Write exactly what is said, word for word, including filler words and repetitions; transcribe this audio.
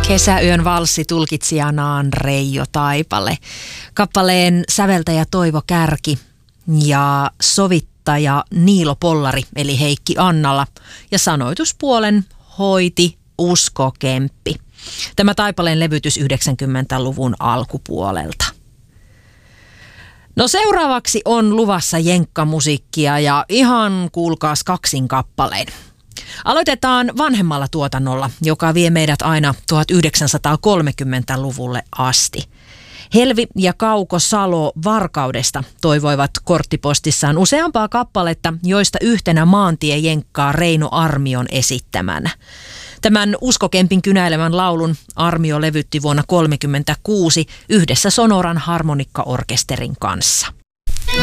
Kesäyön valssi tulkitsijanaan Reijo Taipale. Kappaleen säveltäjä Toivo Kärki ja sovittaja Niilo Pollari eli Heikki Annala ja sanoituspuolen hoiti Usko Kemppi. Tämä Taipaleen levytys yhdeksänkymmentäluvun alkupuolelta. No seuraavaksi on luvassa jenkkamusiikkia ja ihan kuulkaas kaksin kappaleen. Aloitetaan vanhemmalla tuotannolla, joka vie meidät aina tuhatyhdeksänsataakolmekymmentäluvulle asti. Helvi ja Kauko Salo Varkaudesta toivoivat korttipostissaan useampaa kappaletta, joista yhtenä maantiejenkkaa Reino Armion esittämänä. Tämän Usko Kempin kynäilemän laulun Armio levytti vuonna tuhatyhdeksänsataakolmekymmentäkuusi yhdessä Sonoran harmonikkaorkesterin kanssa.